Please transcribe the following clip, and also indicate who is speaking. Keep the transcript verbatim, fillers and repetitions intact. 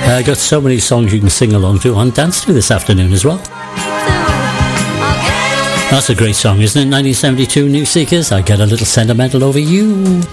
Speaker 1: Uh, got so many songs you can sing along to and dance to this afternoon as well. That's a great song, isn't it? nineteen seventy-two, New Seekers, I Get a Little Sentimental Over You.